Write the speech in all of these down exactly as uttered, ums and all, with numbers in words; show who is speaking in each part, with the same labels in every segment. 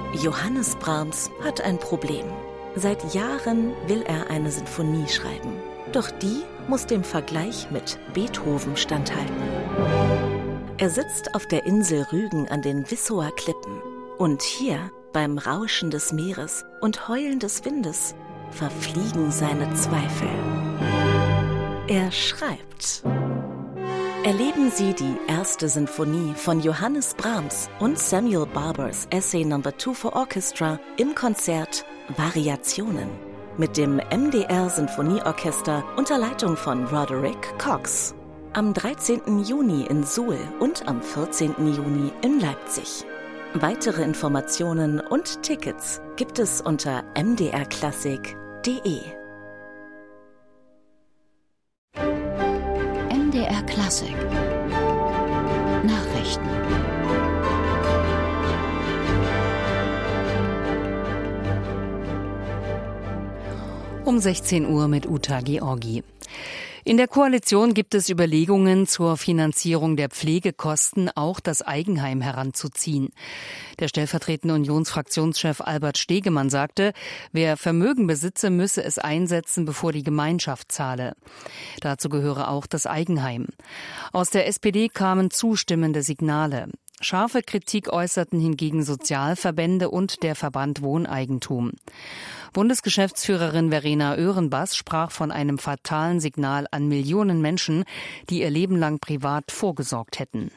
Speaker 1: Johannes Brahms hat ein Problem. Seit Jahren will er eine Sinfonie schreiben. Doch die muss dem Vergleich mit Beethoven standhalten. Er sitzt auf der Insel Rügen an den Wissower Klippen. Und hier, beim Rauschen des Meeres und Heulen des Windes, verfliegen seine Zweifel. Er schreibt. Erleben Sie die erste Sinfonie von Johannes Brahms und Samuel Barbers Essay Number two for Orchestra im Konzert Variationen mit dem M D R Sinfonieorchester unter Leitung von Roderick Cox. Am dreizehnten Juni in Suhl und am vierzehnten Juni in Leipzig. Weitere Informationen und Tickets gibt es unter m d r klassik punkt d e.
Speaker 2: M D R Klassik Nachrichten.
Speaker 3: Um sechzehn Uhr mit Uta Georgi. In der Koalition gibt es Überlegungen zur Finanzierung der Pflegekosten, auch das Eigenheim heranzuziehen. Der stellvertretende Unionsfraktionschef Albert Stegemann sagte, wer Vermögen besitze, müsse es einsetzen, bevor die Gemeinschaft zahle. Dazu gehöre auch das Eigenheim. Aus der S P D kamen zustimmende Signale. Scharfe Kritik äußerten hingegen Sozialverbände und der Verband Wohneigentum. Bundesgeschäftsführerin Verena Oehrenbass sprach von einem fatalen Signal an Millionen Menschen, die ihr Leben lang privat vorgesorgt hätten.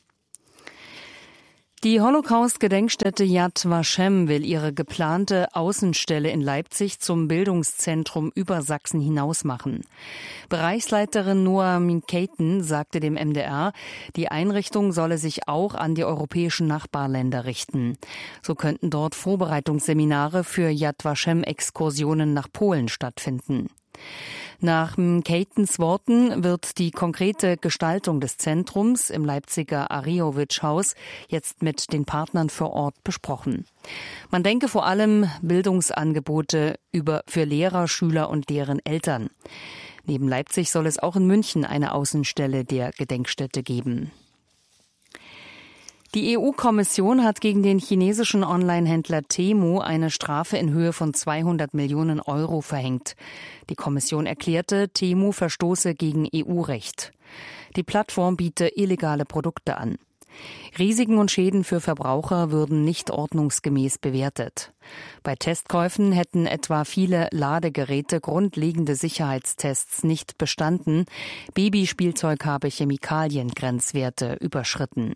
Speaker 3: Die Holocaust-Gedenkstätte Yad Vashem will ihre geplante Außenstelle in Leipzig zum Bildungszentrum über Sachsen hinaus machen. Bereichsleiterin Noah Minkaten sagte dem M D R, die Einrichtung solle sich auch an die europäischen Nachbarländer richten. So könnten dort Vorbereitungsseminare für Yad Vashem-Exkursionen nach Polen stattfinden. Nach Katens Worten wird die konkrete Gestaltung des Zentrums im Leipziger Ariowitsch-Haus jetzt mit den Partnern vor Ort besprochen. Man denke vor allem Bildungsangebote über für Lehrer, Schüler und deren Eltern. Neben Leipzig soll es auch in München eine Außenstelle der Gedenkstätte geben. Die E U-Kommission hat gegen den chinesischen Online-Händler Temu eine Strafe in Höhe von zweihundert Millionen Euro verhängt. Die Kommission erklärte, Temu verstoße gegen E U-Recht. Die Plattform biete illegale Produkte an. Risiken und Schäden für Verbraucher würden nicht ordnungsgemäß bewertet. Bei Testkäufen hätten etwa viele Ladegeräte grundlegende Sicherheitstests nicht bestanden. Babyspielzeug habe Chemikaliengrenzwerte überschritten.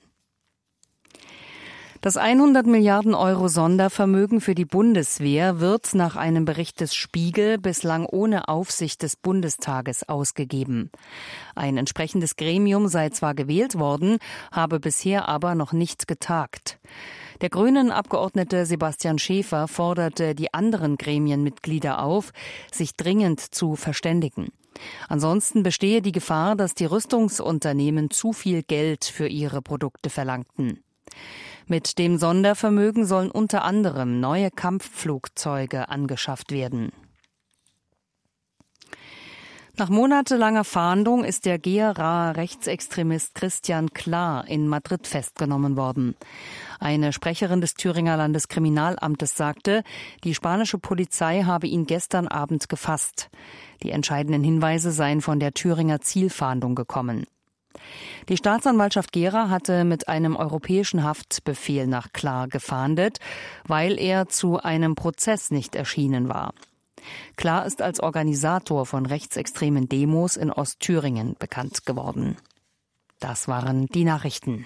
Speaker 3: Das hundert Milliarden Euro Sondervermögen für die Bundeswehr wird nach einem Bericht des Spiegel bislang ohne Aufsicht des Bundestages ausgegeben. Ein entsprechendes Gremium sei zwar gewählt worden, habe bisher aber noch nicht getagt. Der Grünen-Abgeordnete Sebastian Schäfer forderte die anderen Gremienmitglieder auf, sich dringend zu verständigen. Ansonsten bestehe die Gefahr, dass die Rüstungsunternehmen zu viel Geld für ihre Produkte verlangten. Mit dem Sondervermögen sollen unter anderem neue Kampfflugzeuge angeschafft werden. Nach monatelanger Fahndung ist der Geraer Rechtsextremist Christian Klar in Madrid festgenommen worden. Eine Sprecherin des Thüringer Landeskriminalamtes sagte, die spanische Polizei habe ihn gestern Abend gefasst. Die entscheidenden Hinweise seien von der Thüringer Zielfahndung gekommen. Die Staatsanwaltschaft Gera hatte mit einem europäischen Haftbefehl nach Klar gefahndet, weil er zu einem Prozess nicht erschienen war. Klar ist als Organisator von rechtsextremen Demos in Ostthüringen bekannt geworden. Das waren die Nachrichten.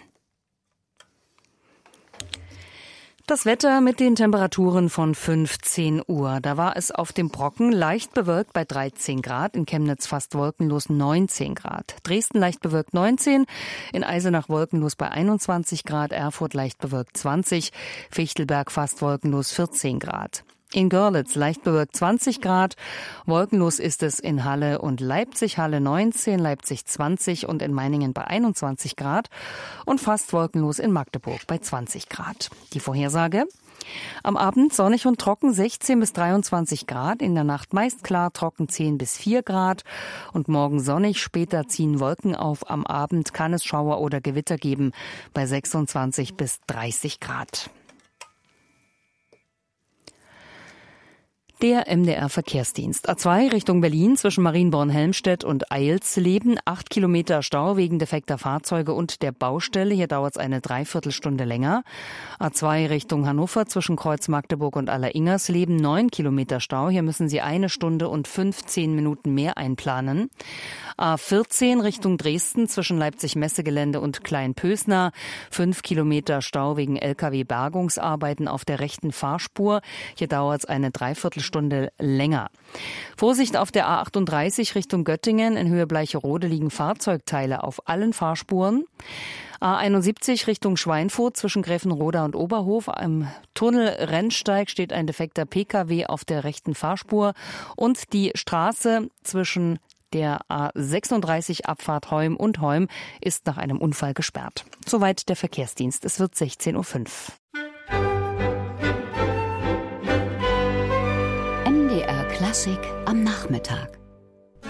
Speaker 3: Das Wetter mit den Temperaturen von fünfzehn Uhr. Da war es auf dem Brocken leicht bewölkt bei dreizehn Grad, in Chemnitz fast wolkenlos neunzehn Grad. Dresden leicht bewölkt neunzehn, in Eisenach wolkenlos bei einundzwanzig Grad, Erfurt leicht bewölkt zwanzig, Fichtelberg fast wolkenlos vierzehn Grad. In Görlitz leicht bewölkt zwanzig Grad, wolkenlos ist es in Halle und Leipzig, Halle neunzehn, Leipzig zwanzig und in Meiningen bei einundzwanzig Grad und fast wolkenlos in Magdeburg bei zwanzig Grad. Die Vorhersage: Am Abend sonnig und trocken sechzehn bis dreiundzwanzig Grad, in der Nacht meist klar trocken zehn bis vier Grad und morgen sonnig, später ziehen Wolken auf, am Abend kann es Schauer oder Gewitter geben bei sechsundzwanzig bis dreißig Grad. Der M D R-Verkehrsdienst. A zwei Richtung Berlin zwischen Marienborn-Helmstedt und Eilsleben. Acht Kilometer Stau wegen defekter Fahrzeuge und der Baustelle. Hier dauert es eine Dreiviertelstunde länger. A zwei Richtung Hannover zwischen Kreuz Magdeburg und Aller-Ingersleben. Neun Kilometer Stau. Hier müssen Sie eine Stunde und fünfzehn Minuten mehr einplanen. A vierzehn Richtung Dresden zwischen Leipzig-Messegelände und Kleinpösna. Fünf Kilometer Stau wegen L K W-Bergungsarbeiten auf der rechten Fahrspur. Hier dauert es eine Dreiviertelstunde Stunde länger. Vorsicht auf der A achtunddreißig Richtung Göttingen. In Höhe Bleicherode liegen Fahrzeugteile auf allen Fahrspuren. A einundsiebzig Richtung Schweinfurt zwischen Gräfenroda und Oberhof. Am Tunnel-Rennsteig steht ein defekter P K W auf der rechten Fahrspur. Und die Straße zwischen der A sechsunddreißig Abfahrt Heum und Heum ist nach einem Unfall gesperrt. Soweit der Verkehrsdienst. Es wird sechzehn Uhr fünf.
Speaker 2: Klassik am Nachmittag.